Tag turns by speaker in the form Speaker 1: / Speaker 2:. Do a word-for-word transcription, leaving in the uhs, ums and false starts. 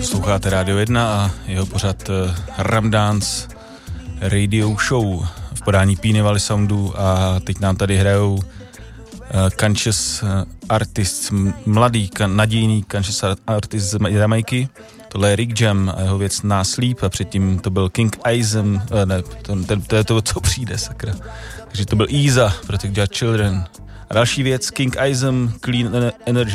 Speaker 1: Posloucháte Rádio jedna a jeho pořad Ram Dance Radio Show v podání Peeny Valley Soundu a teď nám tady hrajou uh, Conscious Artists, mladý, kan, nadějný Conscious Artist z Jamaiky. Tohle je Rick Jam a jeho věc Sleep a předtím to byl King Ism, uh, ne, to, to, to je to, co přijde, sakra. Takže to byl Iza, Protect Your Children. A další věc King Ism, Clean Energy.